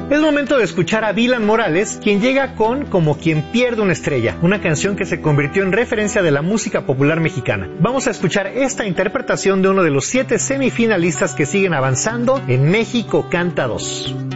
Es momento de escuchar a Dylan Morales, quien llega con Como quien pierde una estrella, una canción que se convirtió en referencia de la música popular mexicana. Vamos a escuchar esta interpretación de uno de los 7 semifinalistas que siguen avanzando en México Canta 2.